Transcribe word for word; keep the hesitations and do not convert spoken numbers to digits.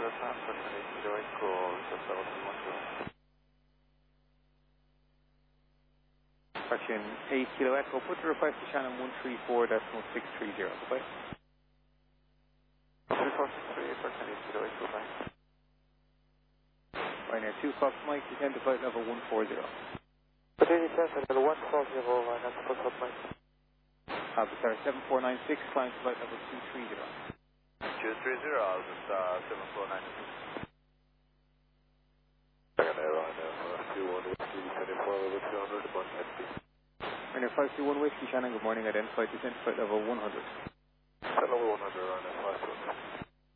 Question eight Kilo Echo, put the request to Shannon one three four decimal six three zero. Bye. three four six three, question eight Kilo Echo, bye. Ryanair two Fox Mike, descend to flight level one four zero. Potato descent level one four zero, Ryanair two Fox Mike. Alpha Star seven four nine six, climb to flight level two three zero. two three zero, Alpha Star seven four nine six. Ryanair, Ryanair, two one Whiskey, twenty-four level two hundred, one fifty. Ryanair five two one Whiskey, Shannon, good morning, identified descent to flight level one hundred. Level one hundred, Ryanair.